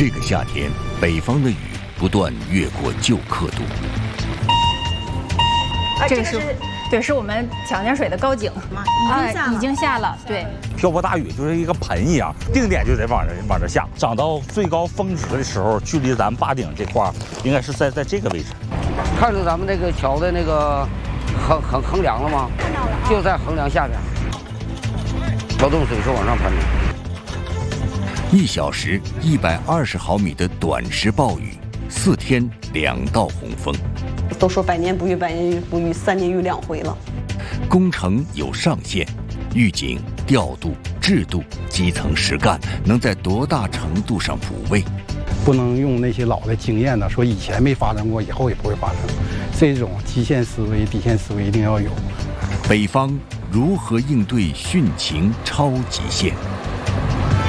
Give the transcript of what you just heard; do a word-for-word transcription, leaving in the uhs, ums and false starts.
这个夏天，北方的雨不断越过旧刻度。 这个是，对，是我们抢江水的高井啊，已经下了，对。 瓢泼大雨就是一个盆一样，定点就得往这往这下。涨到最高峰值的时候，距离咱们坝顶这块儿，应该是在在这个位置。 看着咱们那个桥的那个横横横梁了吗？看到了，就在横梁下边。桥洞水是往上喷的。 一小时一百二十毫米的短时暴雨，四天两道洪峰。 都说百年不遇，百年不遇，三年遇两回了。 工程有上限，预警、调度、制度、基层实干，能在多大程度上补位？ 不能用那些老的经验呢，说以前没发生过，以后也不会发生。这种基线思维、底线思维一定要有。 北方如何应对汛情超极限？